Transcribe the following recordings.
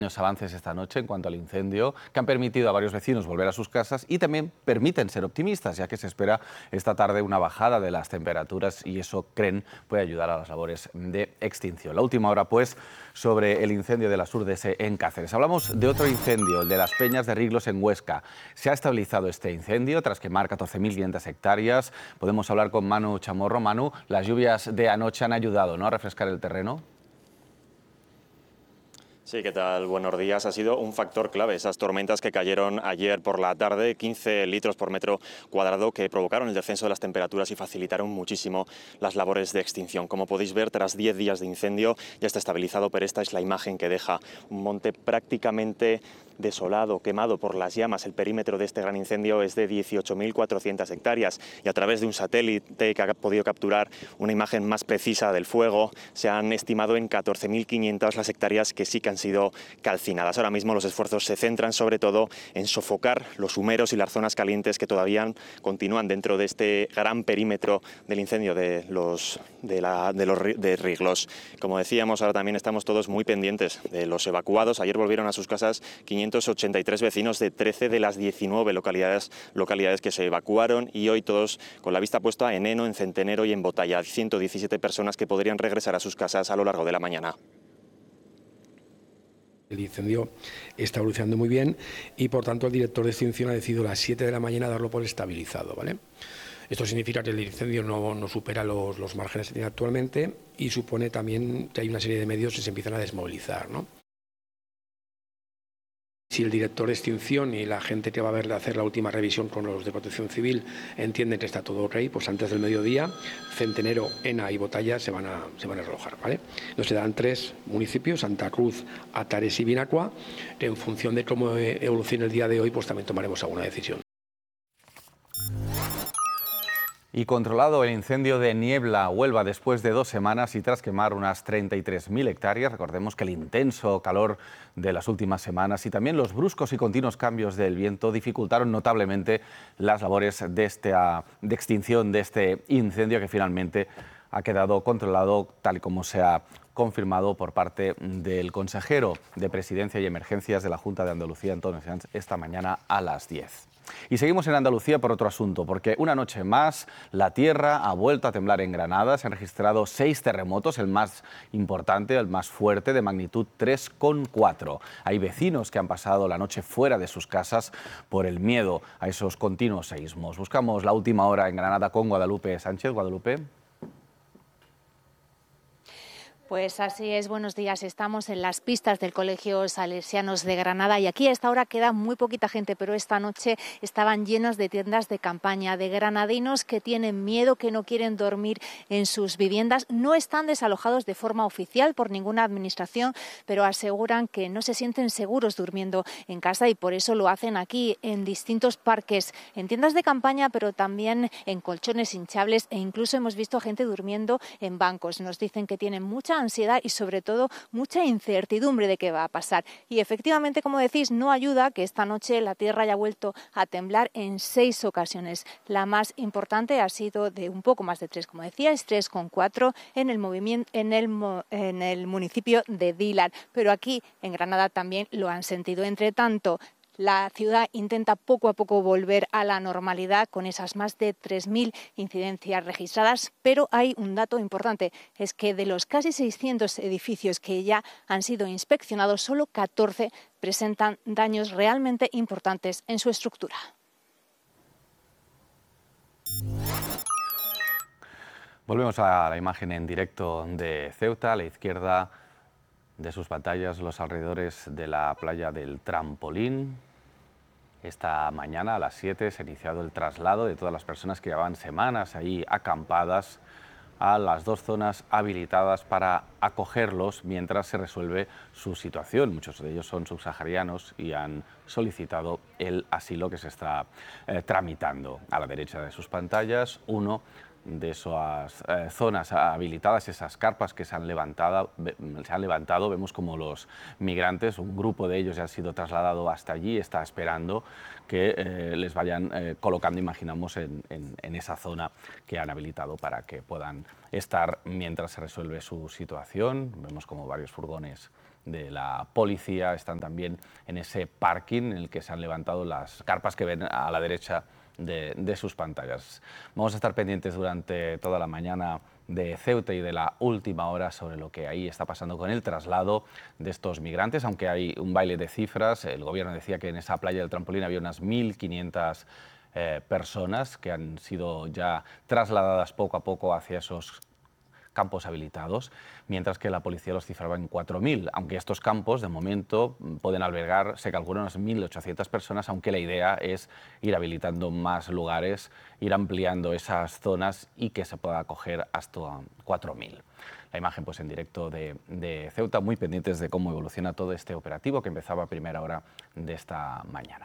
Avances esta noche en cuanto al incendio que han permitido a varios vecinos volver a sus casas y también permiten ser optimistas, ya que se espera esta tarde una bajada de las temperaturas y eso, creen, puede ayudar a las labores de extinción. La última hora, pues, sobre el incendio de las Urdes en Cáceres. Hablamos de otro incendio, el de las Peñas de Riglos en Huesca. Se ha estabilizado este incendio tras quemar 14.500 hectáreas. Podemos hablar con Manu Chamorro. Manu, las lluvias de anoche han ayudado, ¿no?, a refrescar el terreno. Sí, ¿qué tal? Buenos días. Ha sido un factor clave esas tormentas que cayeron ayer por la tarde, 15 litros por metro cuadrado, que provocaron el descenso de las temperaturas y facilitaron muchísimo las labores de extinción. Como podéis ver, tras 10 días de incendio ya está estabilizado, pero esta es la imagen que deja un monte prácticamente desolado, quemado por las llamas. El perímetro de este gran incendio es de 18.400 hectáreas y a través de un satélite que ha podido capturar una imagen más precisa del fuego, se han estimado en 14.500 las hectáreas que sí que han sido calcinadas. Ahora mismo los esfuerzos se centran sobre todo en sofocar los humeros y las zonas calientes que todavía continúan dentro de este gran perímetro del incendio de Riglos. Como decíamos, ahora también estamos todos muy pendientes de los evacuados. Ayer volvieron a sus casas 583 vecinos de 13 de las 19 localidades que se evacuaron, y hoy todos con la vista puesta en Eno, en Centenero y en Botalla. 117 personas que podrían regresar a sus casas a lo largo de la mañana. El incendio está evolucionando muy bien y, por tanto, el director de extinción ha decidido a las 7 de la mañana darlo por estabilizado, ¿vale? Esto significa que el incendio no supera los márgenes que tiene actualmente y supone también que hay una serie de medios que se empiezan a desmovilizar, ¿no? Si el director de extinción y la gente que va a ver hacer la última revisión con los de Protección Civil entienden que está todo ok, pues antes del mediodía, Centenero, Ena y Botalla se van a realojar, ¿vale? Nos quedan 3 municipios, Santa Cruz, Atares y Binacua, que en función de cómo evolucione el día de hoy, pues también tomaremos alguna decisión. Y controlado el incendio de Niebla, Huelva, después de 2 semanas y tras quemar unas 33.000 hectáreas. Recordemos que el intenso calor de las últimas semanas y también los bruscos y continuos cambios del viento dificultaron notablemente las labores de extinción de este incendio, que finalmente ha quedado controlado, tal y como se ha confirmado por parte del consejero de Presidencia y Emergencias de la Junta de Andalucía, Antonio Sanz, esta mañana a las 10. Y seguimos en Andalucía por otro asunto, porque una noche más la tierra ha vuelto a temblar en Granada. Se han registrado 6 terremotos, el más importante, el más fuerte, de magnitud 3,4. Hay vecinos que han pasado la noche fuera de sus casas por el miedo a esos continuos seísmos. Buscamos la última hora en Granada con Guadalupe Sánchez. Guadalupe. Pues así es, buenos días. Estamos en las pistas del Colegio Salesianos de Granada y aquí a esta hora queda muy poquita gente, pero esta noche estaban llenas de tiendas de campaña, de granadinos que tienen miedo, que no quieren dormir en sus viviendas. No están desalojados de forma oficial por ninguna administración, pero aseguran que no se sienten seguros durmiendo en casa y por eso lo hacen aquí en distintos parques, en tiendas de campaña, pero también en colchones hinchables e incluso hemos visto a gente durmiendo en bancos. Nos dicen que tienen mucha ansiedad y sobre todo mucha incertidumbre de qué va a pasar. Y efectivamente, como decís, no ayuda que esta noche la tierra haya vuelto a temblar en 6 ocasiones. La más importante ha sido de un poco más de 3, como decía, es 3,4 en el municipio de Dílar. Pero aquí en Granada también lo han sentido. Entre tanto, la ciudad intenta poco a poco volver a la normalidad con esas más de 3.000 incidencias registradas, pero hay un dato importante, es que de los casi 600 edificios que ya han sido inspeccionados, solo 14 presentan daños realmente importantes en su estructura. Volvemos a la imagen en directo de Ceuta, a la izquierda de sus pantallas, los alrededores de la playa del Trampolín. Esta mañana a las 7 se ha iniciado el traslado de todas las personas que llevaban semanas ahí acampadas a las 2 zonas habilitadas para acogerlos mientras se resuelve su situación. Muchos de ellos son subsaharianos y han solicitado el asilo que se está tramitando. A la derecha de sus pantallas, uno de esas zonas habilitadas, esas carpas que se han levantado, vemos como los migrantes, un grupo de ellos ya ha sido trasladado hasta allí, está esperando que les vayan colocando, imaginamos, en esa zona que han habilitado para que puedan estar mientras se resuelve su situación. Vemos como varios furgones de la policía están también en ese parking en el que se han levantado las carpas que ven a la derecha de sus pantallas. Vamos a estar pendientes durante toda la mañana de Ceuta y de la última hora sobre lo que ahí está pasando con el traslado de estos migrantes, aunque hay un baile de cifras. El gobierno decía que en esa playa del Trampolín había unas 1.500 personas que han sido ya trasladadas poco a poco hacia esos campos habilitados, mientras que la policía los cifraba en 4.000, aunque estos campos de momento pueden albergar, se calcula, unas 1.800 personas, aunque la idea es ir habilitando más lugares, ir ampliando esas zonas y que se pueda acoger hasta 4.000. La imagen pues en directo de Ceuta, muy pendientes de cómo evoluciona todo este operativo que empezaba a primera hora de esta mañana.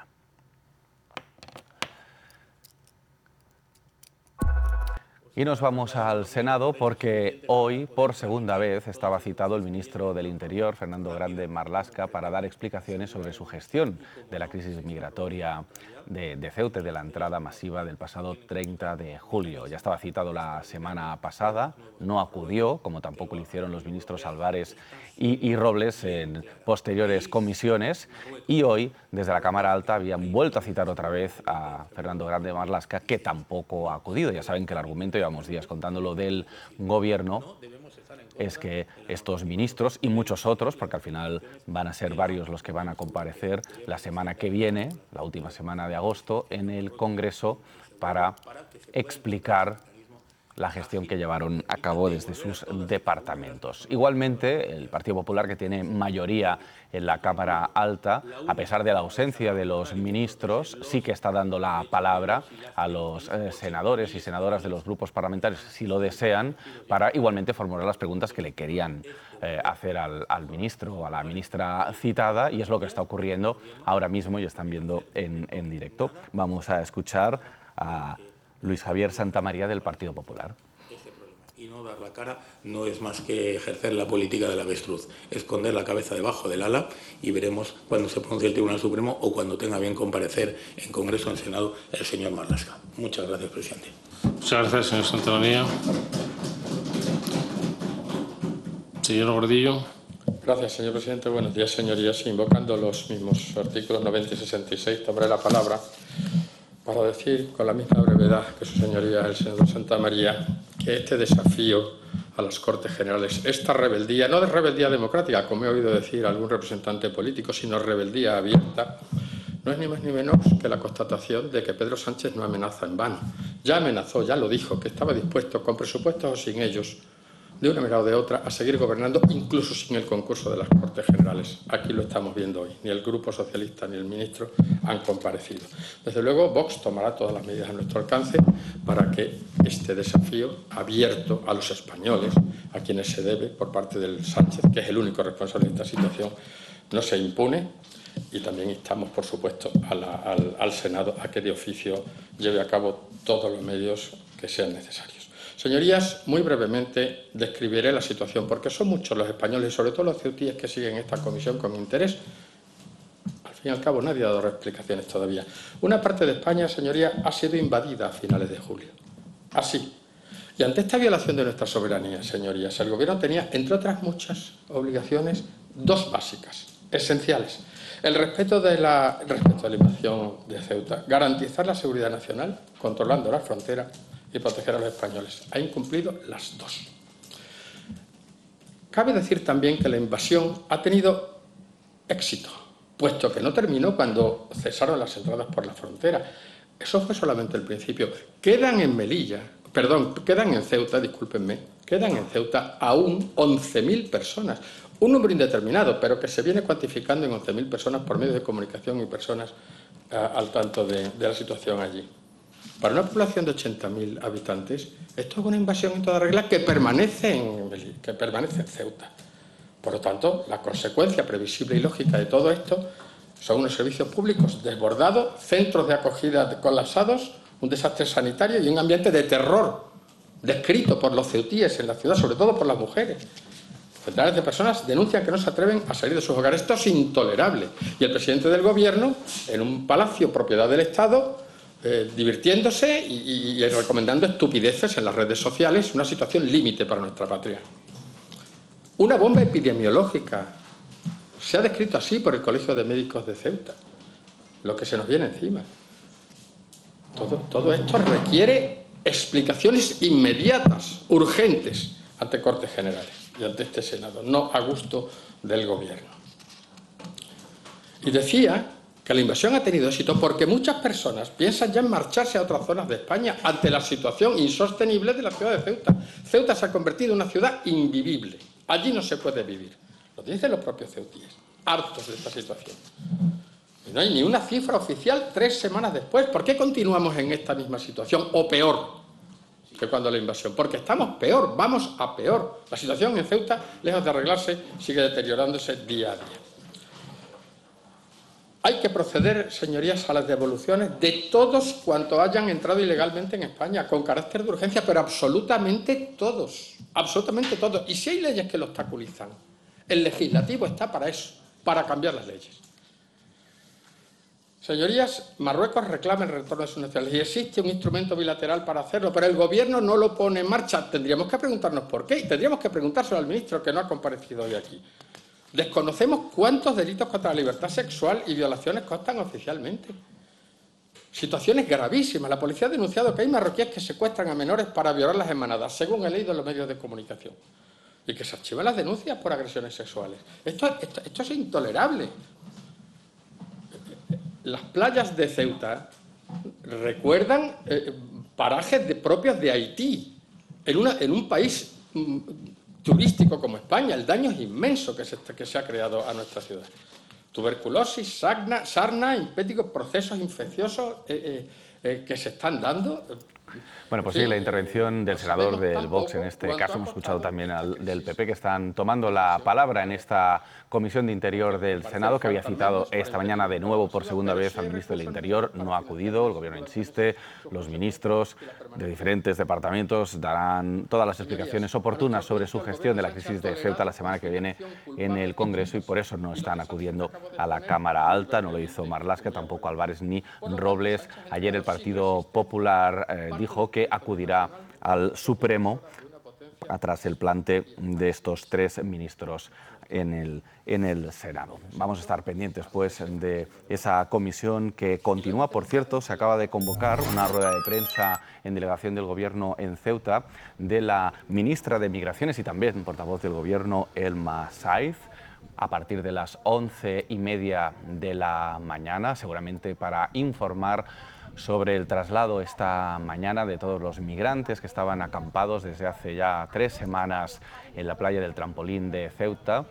Y nos vamos al Senado porque hoy, por segunda vez, estaba citado el ministro del Interior, Fernando Grande Marlaska, para dar explicaciones sobre su gestión de la crisis migratoria de Ceuta, de la entrada masiva del pasado 30 de julio. Ya estaba citado la semana pasada, no acudió, como tampoco lo hicieron los ministros Álvarez y Robles en posteriores comisiones, y hoy, desde la Cámara Alta, habían vuelto a citar otra vez a Fernando Grande Marlaska, que tampoco ha acudido. Ya saben que el argumento, llevamos días contándolo, del Gobierno es que estos ministros y muchos otros, porque al final van a ser varios los que van a comparecer la semana que viene, la última semana de agosto, en el Congreso para explicar la gestión que llevaron a cabo desde sus departamentos. Igualmente, el Partido Popular, que tiene mayoría en la Cámara Alta, a pesar de la ausencia de los ministros, sí que está dando la palabra a los senadores y senadoras de los grupos parlamentarios, si lo desean, para igualmente formular las preguntas que le querían hacer al ministro o a la ministra citada, y es lo que está ocurriendo ahora mismo y están viendo en directo. Vamos a escuchar a Luis Javier Santamaría, del Partido Popular. Y no dar la cara no es más que ejercer la política del avestruz, esconder la cabeza debajo del ala, y veremos cuando se pronuncie el Tribunal Supremo o cuando tenga bien comparecer en Congreso o en Senado el señor Marlaska. Muchas gracias, presidente. Muchas gracias, señor Santamaría. Señor Gordillo. Gracias, señor presidente. Buenos días, señorías. Invocando los mismos artículos 90 y 66, tomaré la palabra para decir, con la misma brevedad que su señoría, el senador Santamaría, que este desafío a las Cortes Generales, esta rebeldía, no de rebeldía democrática, como he oído decir algún representante político, sino rebeldía abierta, no es ni más ni menos que la constatación de que Pedro Sánchez no amenaza en vano. Ya amenazó, ya lo dijo, que estaba dispuesto, con presupuestos o sin ellos, de una manera o de otra, a seguir gobernando, incluso sin el concurso de las Cortes Generales. Aquí lo estamos viendo hoy. Ni el Grupo Socialista ni el ministro han comparecido. Desde luego, Vox tomará todas las medidas a nuestro alcance para que este desafío abierto a los españoles, a quienes se debe por parte del Sánchez, que es el único responsable de esta situación, no se impune. Y también instamos, por supuesto, al Senado a que de oficio lleve a cabo todos los medios que sean necesarios. Señorías, muy brevemente describiré la situación, porque son muchos los españoles, y sobre todo los ceutíes, que siguen esta comisión con interés. Al fin y al cabo, nadie ha dado explicaciones todavía. Una parte de España, señorías, ha sido invadida a finales de julio. Así. Y ante esta violación de nuestra soberanía, señorías, el Gobierno tenía, entre otras muchas obligaciones, dos básicas, esenciales. El respeto de la invasión de Ceuta, garantizar la seguridad nacional, controlando la frontera, y proteger a los españoles. Ha incumplido las dos. Cabe decir también que la invasión ha tenido éxito, puesto que no terminó cuando cesaron las entradas por la frontera. Eso fue solamente el principio. Quedan en Ceuta, discúlpenme, quedan en Ceuta aún 11.000 personas. Un número indeterminado, pero que se viene cuantificando en 11.000 personas por medios de comunicación y personas al tanto de la situación allí. Para una población de 80.000 habitantes, esto es una invasión en toda regla que permanece en Ceuta. Por lo tanto, la consecuencia previsible y lógica de todo esto son unos servicios públicos desbordados, centros de acogida colapsados, un desastre sanitario y un ambiente de terror descrito por los ceutíes en la ciudad, sobre todo por las mujeres. Centenares de personas denuncian que no se atreven a salir de sus hogares. Esto es intolerable. Y el presidente del Gobierno, en un palacio propiedad del Estado, divirtiéndose y recomendando estupideces en las redes sociales, una situación límite para nuestra patria. Una bomba epidemiológica Se ha descrito así por el Colegio de Médicos de Ceuta, lo que se nos viene encima. Todo esto requiere explicaciones inmediatas, urgentes, ante Cortes Generales y ante este Senado, no a gusto del Gobierno. Y decía que la invasión ha tenido éxito porque muchas personas piensan ya en marcharse a otras zonas de España ante la situación insostenible de la ciudad de Ceuta. Ceuta se ha convertido en una ciudad invivible. Allí no se puede vivir. Lo dicen los propios ceutíes, hartos de esta situación. Y no hay ni una cifra oficial 3 semanas después. ¿Por qué continuamos en esta misma situación o peor que cuando la invasión? Porque estamos peor, vamos a peor. La situación en Ceuta, lejos de arreglarse, sigue deteriorándose día a día. Hay que proceder, señorías, a las devoluciones de todos cuantos hayan entrado ilegalmente en España, con carácter de urgencia, pero absolutamente todos, absolutamente todos. Y si hay leyes que lo obstaculizan, el legislativo está para eso, para cambiar las leyes. Señorías, Marruecos reclama el retorno de sus nacionales y existe un instrumento bilateral para hacerlo, pero el Gobierno no lo pone en marcha. Tendríamos que preguntarnos por qué y tendríamos que preguntárselo al ministro que no ha comparecido hoy aquí. Desconocemos cuántos delitos contra la libertad sexual y violaciones constan oficialmente. Situaciones gravísimas. La policía ha denunciado que hay marroquíes que secuestran a menores para violarlas en manadas, según he leído en los medios de comunicación. Y que se archivan las denuncias por agresiones sexuales. Esto es intolerable. Las playas de Ceuta recuerdan parajes propios de Haití, en un país turístico como España. El daño es inmenso que se ha creado a nuestra ciudad. Tuberculosis, sarna, impéticos, procesos infecciosos que se están dando. Bueno, pues sí, la intervención del senador del Vox en este caso. Hemos escuchado también al del PP, que están tomando la palabra en esta Comisión de Interior del Senado, que había citado esta mañana de nuevo por segunda vez al ministro del Interior. No ha acudido, el Gobierno insiste, los ministros de diferentes departamentos darán todas las explicaciones oportunas sobre su gestión de la crisis de Ceuta la semana que viene en el Congreso y por eso no están acudiendo a la Cámara Alta. No lo hizo Marlaska, tampoco Álvarez ni Robles. Ayer el Partido Popular dijo que acudirá al Supremo tras el plante de estos 3 ministros en el Senado. Vamos a estar pendientes pues de esa comisión que continúa. Por cierto, se acaba de convocar una rueda de prensa en delegación del Gobierno en Ceuta de la ministra de Migraciones y también portavoz del Gobierno, Elma Saiz, a partir de las 11:30 de la mañana, seguramente para informar sobre el traslado esta mañana de todos los migrantes que estaban acampados desde hace ya 3 semanas en la playa del Trampolín de Ceuta.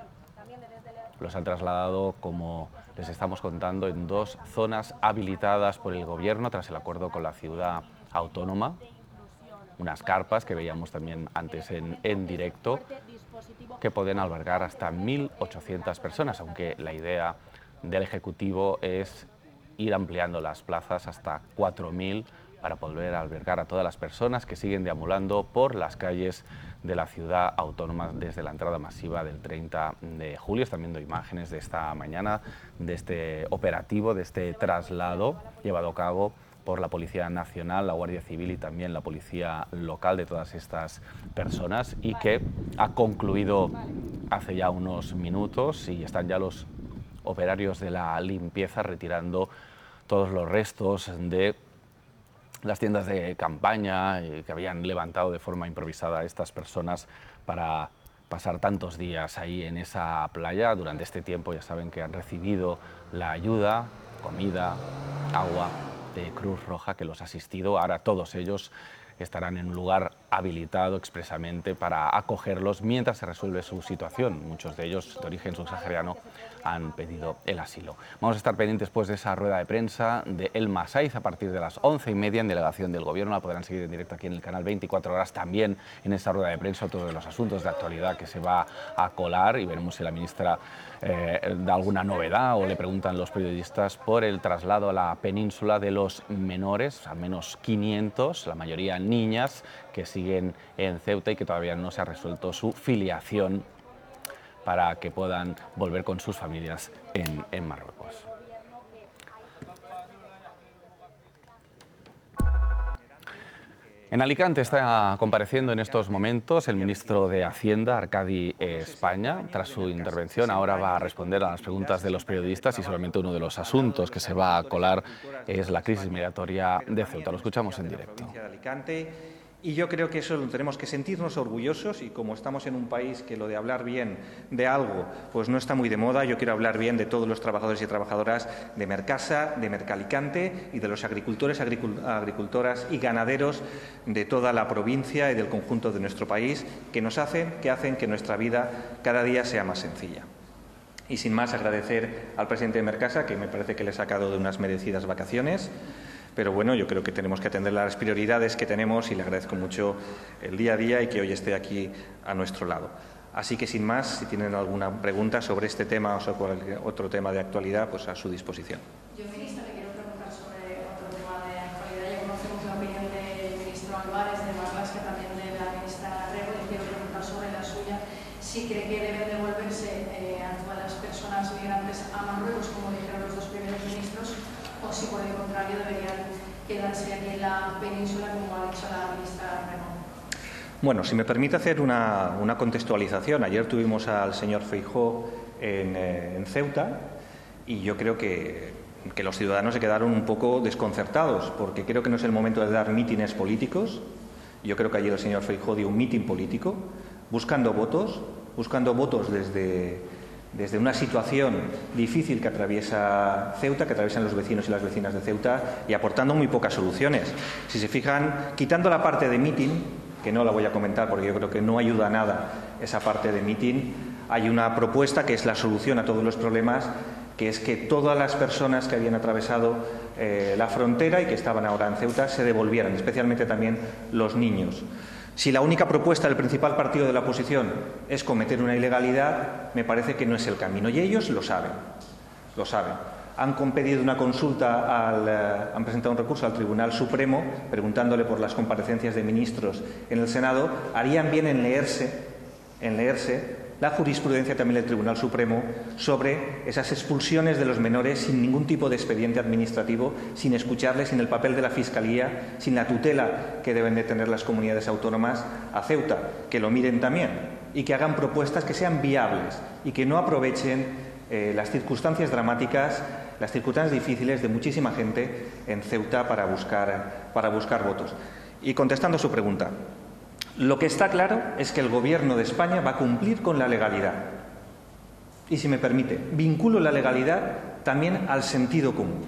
Los han trasladado, como les estamos contando, en 2 zonas habilitadas por el Gobierno tras el acuerdo con la ciudad autónoma. Unas carpas que veíamos también antes en directo, que pueden albergar hasta 1.800 personas, aunque la idea del Ejecutivo es ir ampliando las plazas hasta 4.000 para poder albergar a todas las personas que siguen deambulando por las calles de la ciudad autónoma desde la entrada masiva del 30 de julio. Están viendo imágenes de esta mañana, de este operativo, de este traslado llevado a cabo por la Policía Nacional, la Guardia Civil y también la Policía Local de todas estas personas y que ha concluido hace ya unos minutos y están ya los operarios de la limpieza retirando todos los restos de las tiendas de campaña que habían levantado de forma improvisada a estas personas para pasar tantos días ahí en esa playa. Durante este tiempo ya saben que han recibido la ayuda, comida, agua de Cruz Roja que los ha asistido. Ahora todos ellos estarán en un lugar habilitado expresamente para acogerlos mientras se resuelve su situación. Muchos de ellos, de origen subsahariano, han pedido el asilo. Vamos a estar pendientes pues de esa rueda de prensa de Elma Saiz a partir de las 11:30 en delegación del Gobierno. La podrán seguir en directo aquí en el canal 24 horas. También en esa rueda de prensa todos los asuntos de actualidad que se va a colar y veremos si la ministra da alguna novedad o le preguntan los periodistas por el traslado a la península de los menores, al menos 500, la mayoría niñas, que siguen en Ceuta y que todavía no se ha resuelto su filiación para que puedan volver con sus familias en Marruecos. En Alicante está compareciendo en estos momentos el ministro de Hacienda, Arcadi España. Tras su intervención ahora va a responder a las preguntas de los periodistas y solamente uno de los asuntos que se va a colar es la crisis migratoria de Ceuta. Lo escuchamos en directo. Y yo creo que eso tenemos que sentirnos orgullosos y como estamos en un país que lo de hablar bien de algo pues no está muy de moda, yo quiero hablar bien de todos los trabajadores y trabajadoras de Mercasa, de Mercalicante y de los agricultores, agricultoras y ganaderos de toda la provincia y del conjunto de nuestro país que hacen que nuestra vida cada día sea más sencilla. Y sin más, agradecer al presidente de Mercasa, que me parece que le he sacado de unas merecidas vacaciones. Pero bueno, yo creo que tenemos que atender las prioridades que tenemos y le agradezco mucho el día a día y que hoy esté aquí a nuestro lado. Así que sin más, si tienen alguna pregunta sobre este tema o sobre cualquier otro tema de actualidad, pues a su disposición. Yo, ministra, le quiero preguntar sobre otro tema de actualidad. Ya conocemos la opinión del ministro Álvarez, de Marlaska, también de la ministra Rego. Le quiero preguntar sobre la suya, si cree que deben devolverse a todas las personas migrantes a Marruecos, como dijeron los dos primeros ministros, o si por el contrario deberían quedarse aquí en la península, como ha dicho la ministra Rego. Bueno, si me permite hacer una contextualización. Ayer tuvimos al señor Feijóo en Ceuta y yo creo que los ciudadanos se quedaron un poco desconcertados porque creo que no es el momento de dar mítines políticos. Yo creo que ayer el señor Feijóo dio un mitin político buscando votos desde una situación difícil que atraviesa Ceuta, que atraviesan los vecinos y las vecinas de Ceuta y aportando muy pocas soluciones. Si se fijan, quitando la parte de mitin, que no la voy a comentar porque yo creo que no ayuda a nada esa parte de mitin, hay una propuesta que es la solución a todos los problemas, que es que todas las personas que habían atravesado la frontera y que estaban ahora en Ceuta se devolvieran, especialmente también los niños. Si la única propuesta del principal partido de la oposición es cometer una ilegalidad, me parece que no es el camino. Y ellos lo saben. Han pedido una consulta, han presentado un recurso al Tribunal Supremo preguntándole por las comparecencias de ministros en el Senado. Harían bien en leerse la jurisprudencia también del Tribunal Supremo sobre esas expulsiones de los menores sin ningún tipo de expediente administrativo, sin escucharles, sin el papel de la Fiscalía, sin la tutela que deben de tener las comunidades autónomas a Ceuta, que lo miren también y que hagan propuestas que sean viables y que no aprovechen las circunstancias dramáticas, las circunstancias difíciles de muchísima gente en Ceuta para buscar votos. Y contestando a su pregunta, lo que está claro es que el Gobierno de España va a cumplir con la legalidad. Y, si me permite, vinculo la legalidad también al sentido común.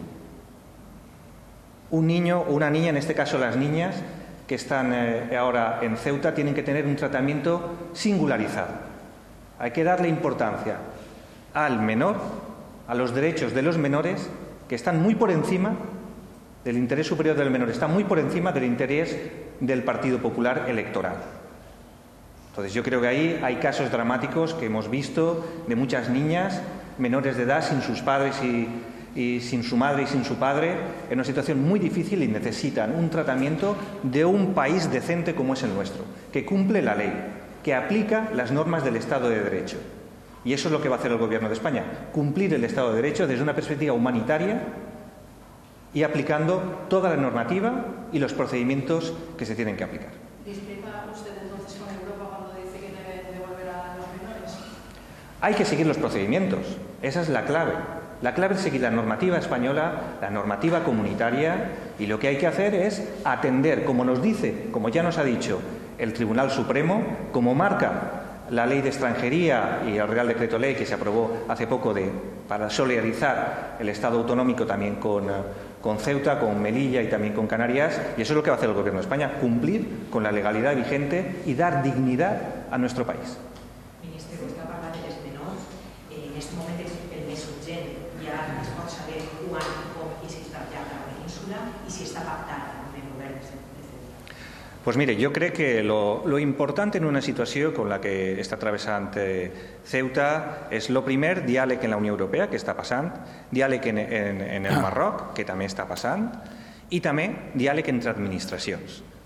Un niño o una niña, en este caso las niñas que están ahora en Ceuta, tienen que tener un tratamiento singularizado. Hay que darle importancia al menor, a los derechos de los menores, que están muy por encima del interés superior del menor, están muy por encima del interés del Partido Popular electoral. Entonces, yo creo que ahí hay casos dramáticos que hemos visto de muchas niñas menores de edad sin sus padres y sin su madre y sin su padre, en una situación muy difícil y necesitan un tratamiento de un país decente como es el nuestro, que cumple la ley, que aplica las normas del Estado de Derecho. Y eso es lo que va a hacer el Gobierno de España, cumplir el Estado de Derecho desde una perspectiva humanitaria y aplicando toda la normativa y los procedimientos que se tienen que aplicar. ¿Discrepa usted entonces con Europa cuando dice que debe devolver a los menores? Hay que seguir los procedimientos, esa es la clave. La clave es seguir la normativa española, la normativa comunitaria, y lo que hay que hacer es atender, como nos dice, como ya nos ha dicho el Tribunal Supremo, como marca la Ley de Extranjería y el Real Decreto Ley que se aprobó hace poco para solidarizar el Estado autonómico también con Ceuta, con Melilla y también con Canarias, y eso es lo que va a hacer el Gobierno de España, cumplir con la legalidad vigente y dar dignidad a nuestro país. Ministre, vostè ha parlat dels menors. En aquest moment el més urgent ja es pot saber quan i com i si està ja a la península i si està pactat amb el govern de Ceuta. Pues mire, yo creo que lo importante en una situación con la que está atravesando Ceuta es, lo primer, diàleg en la Unió Europea, que està passant, diàleg en el Marroc, que també està passant, i també diàleg entre administracions.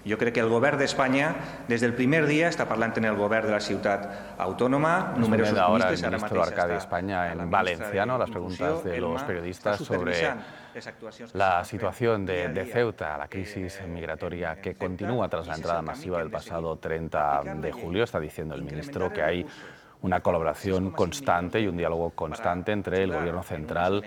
Jo crec que el govern d'Espanya, des del primer dia, està parlant en el govern de la ciutat autònoma. Numerosos ahora el ministro Arcadi España en valenciano a las preguntas de los periodistas sobre la situación de Ceuta, la crisis migratoria que continúa tras la entrada masiva del pasado 30 de julio. Está diciendo el ministro que hay una colaboración constante y un diálogo constante entre el Gobierno central